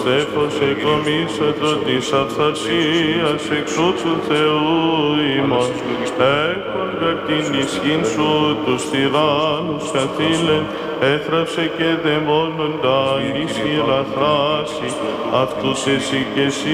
Στέφος εκομίσατο της αυθαρσίας εξού του Θεού ημών, έχον γαρ την ισχύν σου τους τυράννους καθήλεν, έθραψε και δαιμόνοντα ισχυρά θράση, αυτούς εσύ και εσύ